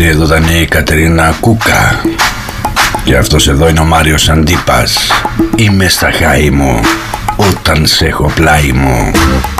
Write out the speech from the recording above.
Αυτή εδώ ήταν η Κατερίνα Κούκα. Και αυτός εδώ είναι ο Μάριος Αντίπας. Είμαι στα χάη μου όταν σε έχω πλάι μου.